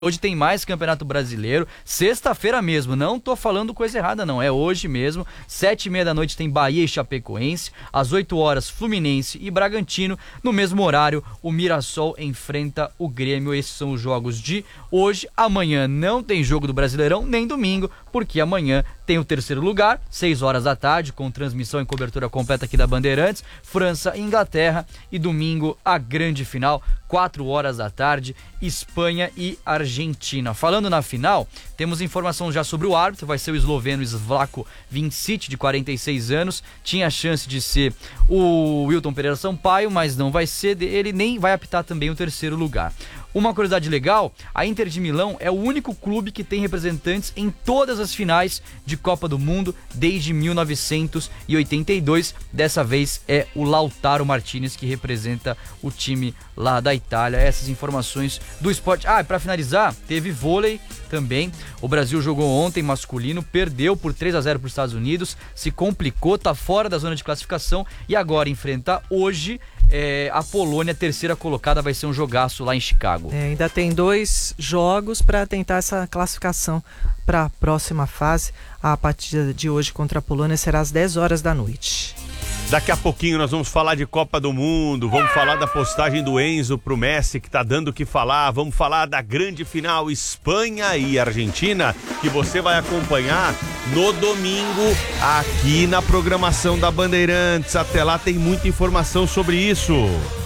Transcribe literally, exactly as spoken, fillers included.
Hoje tem mais Campeonato Brasileiro, sexta-feira mesmo, não tô falando coisa errada não, é hoje mesmo, sete e meia da noite tem Bahia e Chapecoense, às oito horas Fluminense e Bragantino, no mesmo horário o Mirassol enfrenta o Grêmio. Esses são os jogos de hoje. Amanhã não tem jogo do Brasileirão, nem domingo, porque amanhã tem o terceiro lugar, seis horas da tarde, com transmissão e cobertura completa aqui da Bandeirantes, França e Inglaterra, e domingo a grande final, quatro horas da tarde, Espanha e Argentina. Falando na final, temos informação já sobre o árbitro, vai ser o esloveno Slavko Vincic, de quarenta e seis anos, tinha a chance de ser o Wilton Pereira Sampaio, mas não vai ser, ele nem vai apitar também o terceiro lugar. Uma curiosidade legal, a Inter de Milão é o único clube que tem representantes em todas as finais de Copa do Mundo desde mil novecentos e oitenta e dois. Dessa vez é o Lautaro Martinez que representa o time lá da Itália. Essas informações do esporte. Ah, e para finalizar, teve vôlei também. O Brasil jogou ontem masculino, perdeu por três a zero para os Estados Unidos, se complicou, tá fora da zona de classificação e agora enfrenta hoje É, a Polônia, terceira colocada, vai ser um jogaço lá em Chicago. É, ainda tem dois jogos para tentar essa classificação para a próxima fase. A partida de hoje contra a Polônia será às dez horas da noite. Daqui a pouquinho nós vamos falar de Copa do Mundo, vamos falar da postagem do Enzo pro Messi, que tá dando o que falar, vamos falar da grande final Espanha e Argentina, que você vai acompanhar no domingo aqui na programação da Bandeirantes. Até lá tem muita informação sobre isso.